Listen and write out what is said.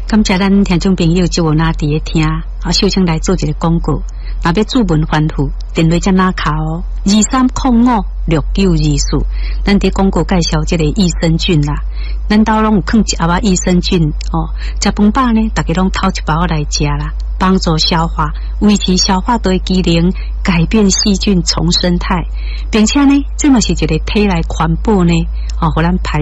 感谢咱听众朋友就有哪伫咧听，小青来做一个广告。若要注文反复，电话才哪卡哦，23056924。咱伫广告介绍这个益生菌啦，咱兜拢有放一盒仔益生菌哦。食饭饱呢，大家拢偷一包来食啦，帮助消化，维持消化道机能，改变细菌重生态，并且呢，这嘛是一个体内环保呢，互咱排